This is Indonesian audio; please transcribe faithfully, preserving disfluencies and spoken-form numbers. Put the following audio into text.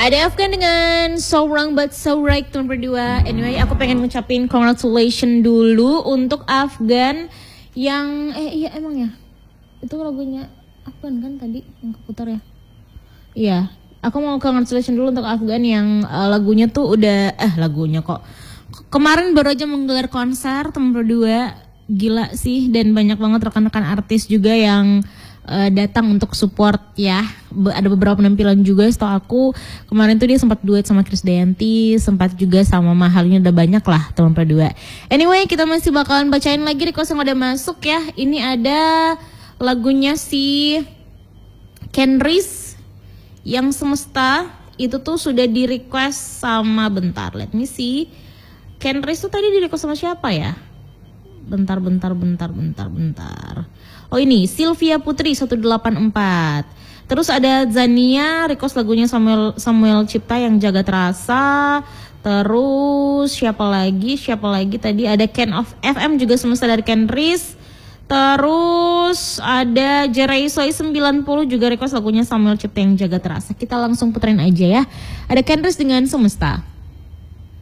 Ada Afgan dengan So Wrong But So Right nomor dua. Anyway, aku pengen ngucapin congratulations dulu untuk Afgan yang eh iya emang ya. Itu lagunya Afgan kan tadi yang keputar ya. Iya, aku mau congratulations dulu untuk Afgan yang uh, lagunya tuh udah eh lagunya kok kemarin baru aja menggelar konser nomor dua. Gila sih, dan banyak banget rekan-rekan artis juga yang uh, datang untuk support ya. Be- ada beberapa penampilan juga setahu aku. Kemarin tuh dia sempat duet sama Krisdayanti, sempat juga sama Mahalnya, udah banyak lah teman berdua. Anyway, kita masih bakalan bacain lagi request yang udah masuk ya. Ini ada lagunya si Kenris yang Semesta. Itu tuh sudah di request sama, bentar, let me see. Kenris tuh tadi di request sama siapa ya? Bentar, bentar, bentar, bentar, bentar. Oh ini, Sylvia Putri seratus delapan puluh empat. Terus ada Zania, request lagunya Samuel Samuel Cipta yang Jaga Terasa. Terus siapa lagi? Siapa lagi tadi? Ada Ken of F M juga Semesta dari Ken Riz. Terus ada Jerai Soy sembilan puluh juga request lagunya Samuel Cipta yang Jaga Terasa. Kita langsung puterin aja ya. Ada Ken Riz dengan Semesta.